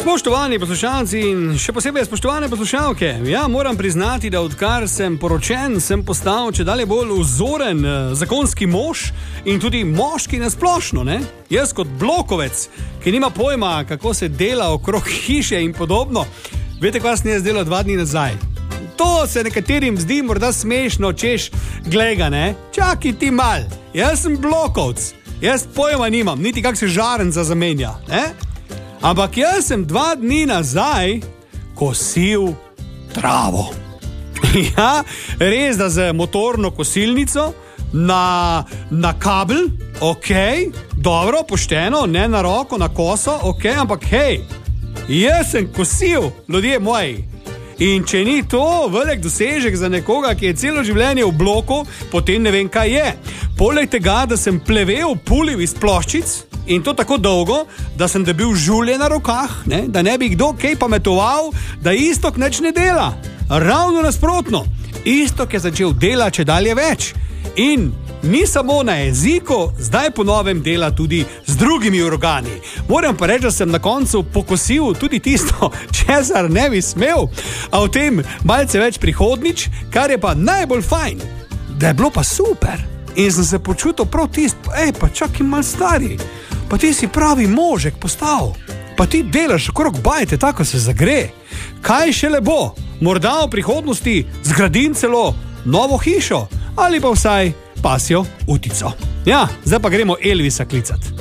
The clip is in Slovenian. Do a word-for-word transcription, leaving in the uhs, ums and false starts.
Spoštovani poslušalci in še posebej spoštovane poslušalke, ja, moram priznati, da odkar sem poročen, sem postal čedalje bolj vzoren zakonski mož in tudi moški nasplošno, ne? Jaz kot blokovec, ki nima pojma, kako se dela okrog hiše in podobno. Veste, kaj sem jaz delal dva dni nazaj? To se nekaterim zdi morda smešno, češ, glega, ne? Čakaj ti mal, jaz sem blokovc, jaz pojma nimam, niti kak se žarenca zamenja, ne? Ampak jaz sem dva dni nazaj kosil travo. Ja, res da z motorno kosilnico na, na kabel, ok, dobro, pošteno, ne na roko, na koso, ok, ampak hej, jaz sem kosil, ljudje moji. In če ni to velik dosežek za nekoga, ki je celo življenje v bloku, potem ne vem, kaj je. Poleg tega, da sem plevel puliv iz ploščic, in to tako dolgo, da sem dobil žulje na rokah, ne? Da ne bi kdo kaj pametoval, da Iztok nič ne dela. Ravno nasprotno, Iztok je začel delati čedalje več. In ni samo na jeziku, zdaj po novem dela tudi z drugimi organi. Moram pa reči, da sem na koncu pokosil tudi tisto, česar ne bi smel, a o tem malce več prihodnič, kar je pa najbolj fajn, da je bilo pa super. In sem se počutil prav tist, ej, pa čakaj mal stari, pa ti si pravi možek postal, pa ti delaš okrog bajte, tako se zagre. Kaj šele bo? Morda v prihodnosti zgradim celo novo hišo, ali pa vsaj pasjo utico. Ja, zdaj pa gremo Elvisa klicat.